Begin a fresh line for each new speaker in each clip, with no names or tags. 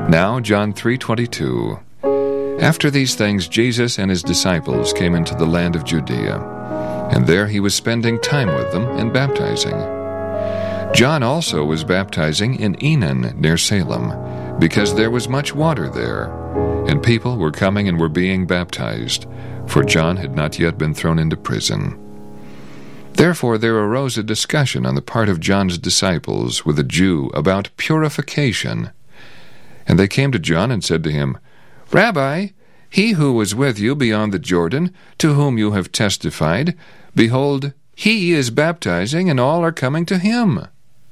Now John 3:22. After these things Jesus and his disciples came into the land of Judea, and there he was spending time with them and baptizing. John also was baptizing in Enon near Salem, because there was much water there, and people were coming and were being baptized, for John had not yet been thrown into prison. Therefore there arose a discussion on the part of John's disciples with a Jew about purification. And they came to John and said to him, Rabbi, he who was with you beyond the Jordan, to whom you have testified, behold, he is baptizing, and all are coming to him.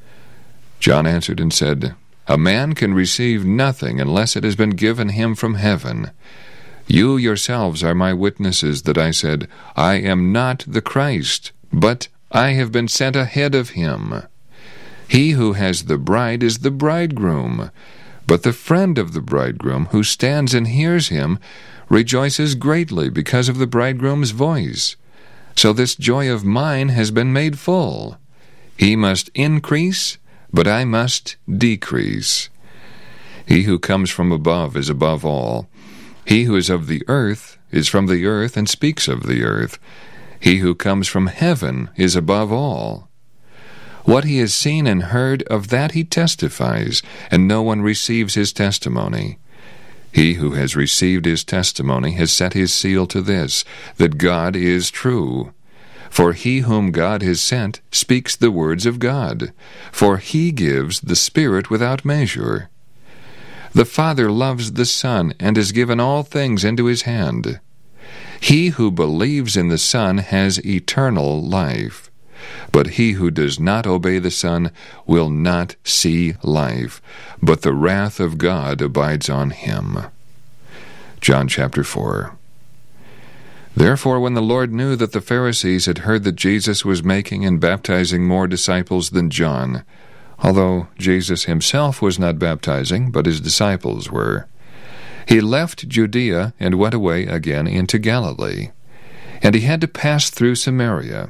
John answered and said, A man can receive nothing unless it has been given him from heaven. You yourselves are my witnesses that I said, I am not the Christ, but I have been sent ahead of him. He who has the bride is the bridegroom, but the friend of the bridegroom, who stands and hears him, rejoices greatly because of the bridegroom's voice. So this joy of mine has been made full. He must increase, but I must decrease. He who comes from above is above all. He who is of the earth is from the earth and speaks of the earth. He who comes from heaven is above all. What he has seen and heard, of that he testifies, and no one receives his testimony. He who has received his testimony has set his seal to this, that God is true. For he whom God has sent speaks the words of God, for he gives the Spirit without measure. The Father loves the Son, and has given all things into his hand. He who believes in the Son has eternal life, but he who does not obey the Son will not see life, but the wrath of God abides on him. John chapter 4. Therefore, when the Lord knew that the Pharisees had heard that Jesus was making and baptizing more disciples than John, although Jesus himself was not baptizing, but his disciples were, he left Judea and went away again into Galilee. And he had to pass through Samaria.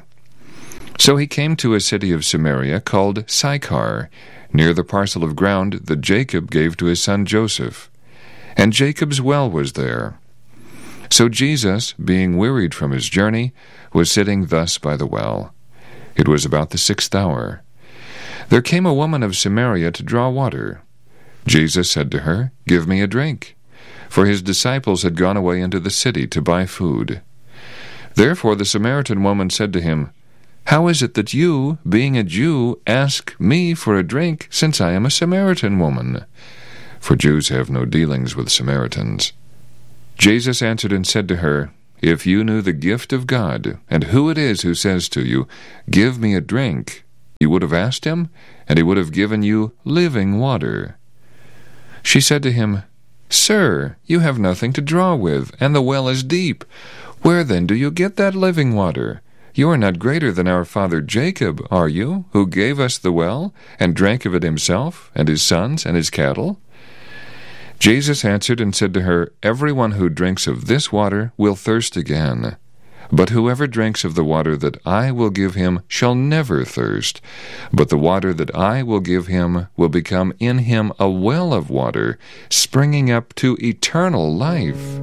So he came to a city of Samaria called Sychar, near the parcel of ground that Jacob gave to his son Joseph. And Jacob's well was there. So Jesus, being wearied from his journey, was sitting thus by the well. It was about the 6th hour. There came a woman of Samaria to draw water. Jesus said to her, Give me a drink. For his disciples had gone away into the city to buy food. Therefore the Samaritan woman said to him, How is it that you, being a Jew, ask me for a drink, since I am a Samaritan woman? For Jews have no dealings with Samaritans. Jesus answered and said to her, If you knew the gift of God, and who it is who says to you, Give me a drink, you would have asked him, and he would have given you living water. She said to him, Sir, you have nothing to draw with, and the well is deep. Where then do you get that living water? You are not greater than our father Jacob, are you, who gave us the well, and drank of it himself, and his sons, and his cattle? Jesus answered and said to her, Everyone who drinks of this water will thirst again. But whoever drinks of the water that I will give him shall never thirst. But the water that I will give him will become in him a well of water, springing up to eternal life.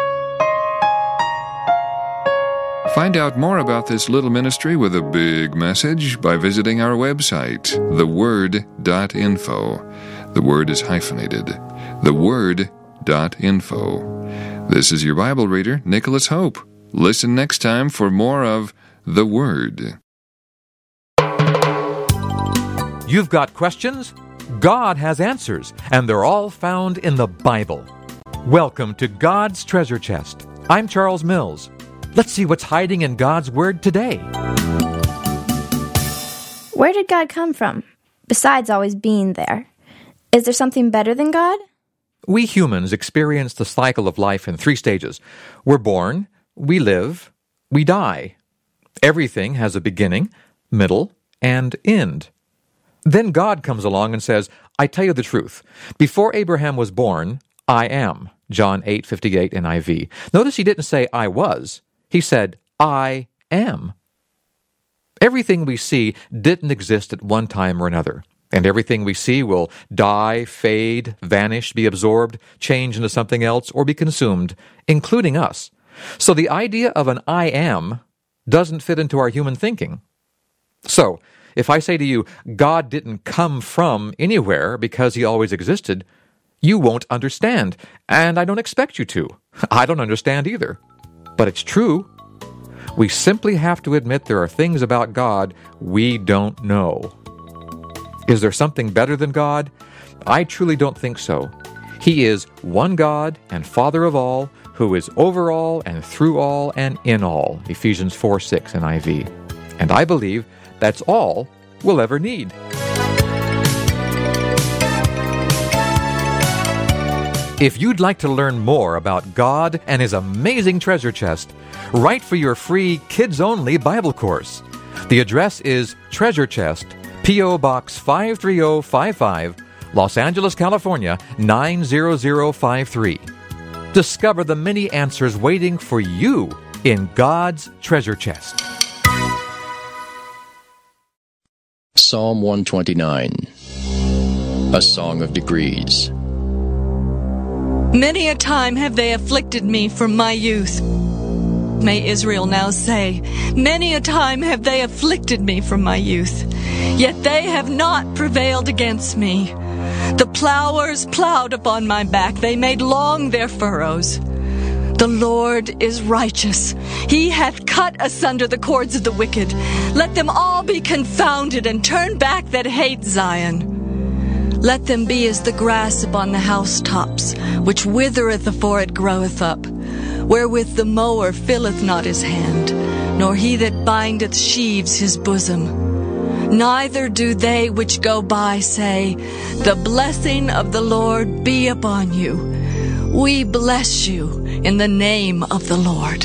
Find out more about this little ministry with a big message by visiting our website, theword.info. The word is hyphenated. theword.info. This is your Bible reader, Nicholas Hope. Listen next time for more of The Word.
You've got questions? God has answers, and they're all found in the Bible. Welcome to God's Treasure Chest. I'm Charles Mills. Let's see what's hiding in God's Word today.
Where did God come from, besides always being there? Is there something better than God?
We humans experience the cycle of life in 3 stages. We're born, we live, we die. Everything has a beginning, middle, and end. Then God comes along and says, I tell you the truth. Before Abraham was born, I am. John 8:58 NIV. Notice he didn't say I was. He said, I am. Everything we see didn't exist at one time or another. And everything we see will die, fade, vanish, be absorbed, change into something else, or be consumed, including us. So the idea of an I am doesn't fit into our human thinking. So, if I say to you, God didn't come from anywhere because he always existed, you won't understand, and I don't expect you to. I don't understand either. But it's true. We simply have to admit there are things about God we don't know. Is there something better than God? I truly don't think so. He is one God and Father of all, who is over all and through all and in all. Ephesians 4:6 NIV. And I believe that's all we'll ever need. If you'd like to learn more about God and His amazing treasure chest, write for your free kids-only Bible course. The address is Treasure Chest, P.O. Box 53055, Los Angeles, California, 90053. Discover the many answers waiting for you in God's treasure chest.
Psalm 129, a song of degrees.
Many a time have they afflicted me from my youth. May Israel now say, many a time have they afflicted me from my youth, yet they have not prevailed against me. The plowers plowed upon my back, they made long their furrows. The Lord is righteous. He hath cut asunder the cords of the wicked. Let them all be confounded, and turn back that hate Zion. Let them be as the grass upon the housetops, which withereth afore it groweth up, wherewith the mower filleth not his hand, nor he that bindeth sheaves his bosom. Neither do they which go by say, the blessing of the Lord be upon you. We bless you in the name of the Lord.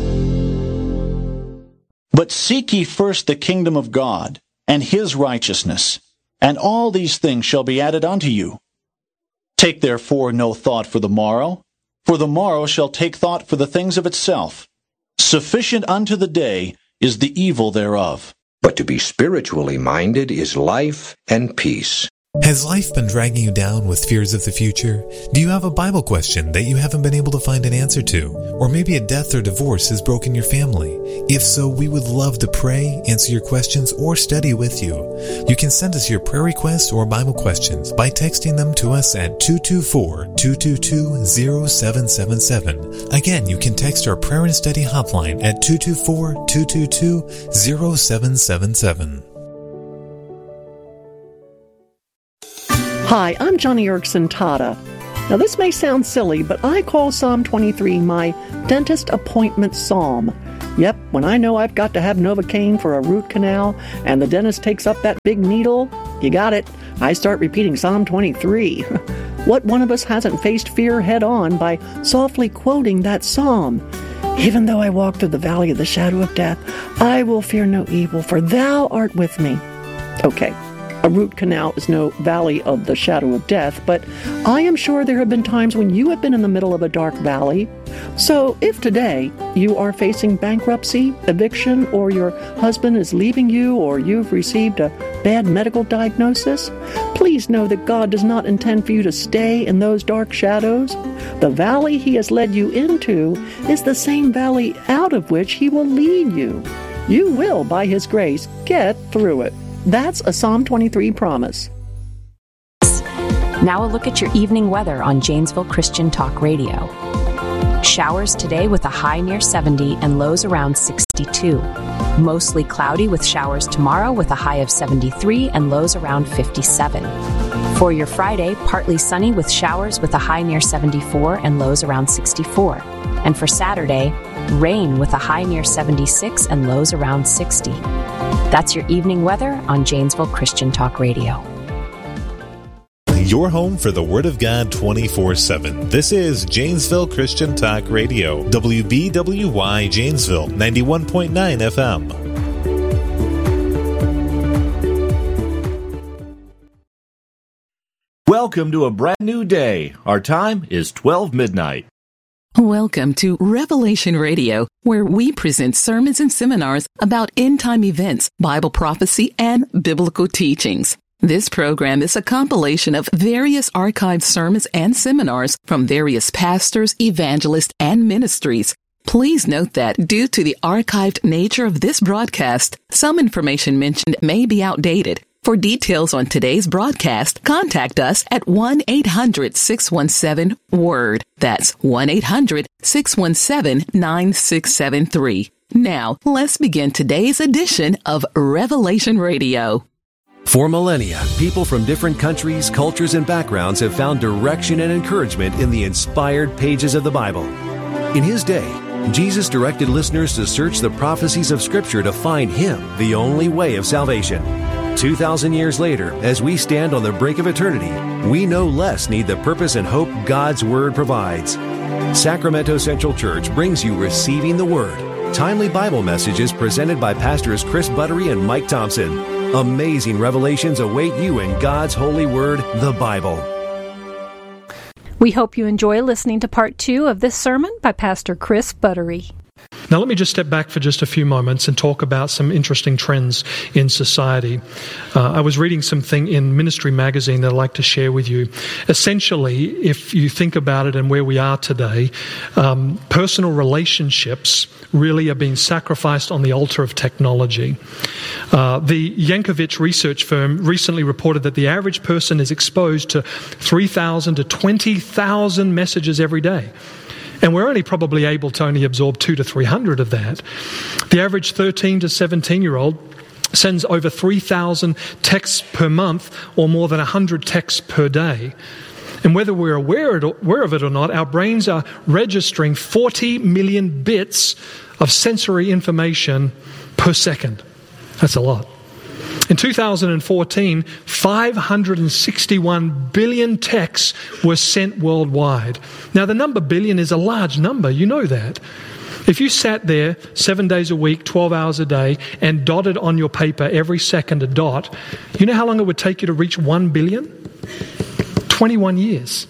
But seek ye first the kingdom of God, and his righteousness, and all these things shall be added unto you. Take therefore no thought for the morrow shall take thought for the things of itself. Sufficient unto the day is the evil thereof.
But to be spiritually minded is life and peace.
Has life been dragging you down with fears of the future? Do you have a Bible question that you haven't been able to find an answer to? Or maybe a death or divorce has broken your family? If so, we would love to pray, answer your questions, or study with you. You can send us your prayer requests or Bible questions by texting them to us at 224-222-0777. Again, you can text our prayer and study hotline at 224-222-0777.
Hi, I'm Johnny Erickson Tata. Now this may sound silly, but I call Psalm 23 my dentist appointment psalm. Yep, when I know I've got to have Novocaine for a root canal and the dentist takes up that big needle, you got it, I start repeating Psalm 23. What one of us hasn't faced fear head on by softly quoting that psalm? Even though I walk through the valley of the shadow of death, I will fear no evil, for thou art with me. Okay. A root canal is no valley of the shadow of death, but I am sure there have been times when you have been in the middle of a dark valley. So if today you are facing bankruptcy, eviction, or your husband is leaving you, or you've received a bad medical diagnosis, please know that God does not intend for you to stay in those dark shadows. The valley He has led you into is the same valley out of which He will lead you. You will, by His grace, get through it. That's a Psalm 23 promise.
Now a look at your evening weather on Janesville Christian Talk Radio. Showers today with a high near 70 and lows around 62. Mostly cloudy with showers tomorrow with a high of 73 and lows around 57. For your Friday, partly sunny with showers with a high near 74 and lows around 64. And for Saturday, rain with a high near 76 and lows around 60. That's your evening weather on Janesville Christian Talk Radio.
Your home for the Word of God 24/7. This is Janesville Christian Talk Radio. WBWY Janesville, 91.9 FM.
Welcome to a brand new day. Our time is 12 midnight.
Welcome to Revelation Radio, where we present sermons and seminars about end-time events, Bible prophecy, and biblical teachings. This program is a compilation of various archived sermons and seminars from various pastors, evangelists, and ministries. Please note that due to the archived nature of this broadcast, some information mentioned may be outdated. For details on today's broadcast, contact us at 1-800-617-WORD. That's 1-800-617-9673. Now, let's begin today's edition of Revelation Radio.
For millennia, people from different countries, cultures, and backgrounds have found direction and encouragement in the inspired pages of the Bible. In His day, Jesus directed listeners to search the prophecies of Scripture to find Him, the only way of salvation. 2,000 years later, as we stand on the brink of eternity, we no less need the purpose and hope God's Word provides. Sacramento Central Church brings you Receiving the Word, timely Bible messages presented by Pastors Chris Buttery and Mike Thompson. Amazing revelations await you in God's holy word, the Bible.
We hope you enjoy listening to part 2 of this sermon by Pastor Chris Buttery.
Now let me just step back for just a few moments and talk about some interesting trends in society. I was reading something in Ministry Magazine that I'd like to share with you. Essentially, if you think about it and where we are today, personal relationships really are being sacrificed on the altar of technology. The Yankovic research firm recently reported that the average person is exposed to 3,000 to 20,000 messages every day. And we're only probably able to only absorb 200 to 300 of that. The average 13 to 17-year-old sends over 3,000 texts per month or more than 100 texts per day. And whether we're aware of it or not, our brains are registering 40 million bits of sensory information per second. That's a lot. In 2014, 561 billion texts were sent worldwide. Now, the number billion is a large number. You know that. If you sat there 7 days a week, 12 hours a day, and dotted on your paper every second a dot, you know how long it would take you to reach 1 billion? 21 years.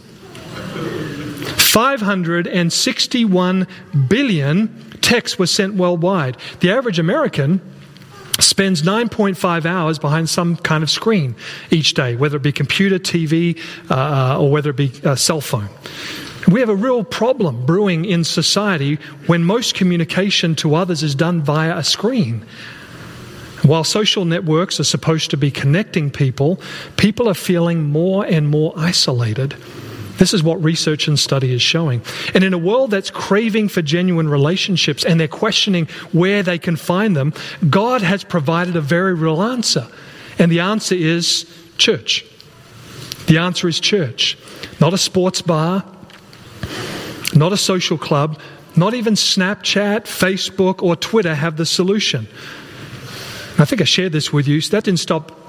561 billion texts were sent worldwide. The average American spends 9.5 hours behind some kind of screen each day, whether it be computer, TV, or whether it be a cell phone. We have a real problem brewing in society when most communication to others is done via a screen. While social networks are supposed to be connecting people, people are feeling more and more isolated. This is what research and study is showing. And in a world that's craving for genuine relationships and they're questioning where they can find them, God has provided a very real answer. And the answer is church. The answer is church. Not a sports bar, not a social club, not even Snapchat, Facebook, or Twitter have the solution. I think I shared this with you. So that didn't stop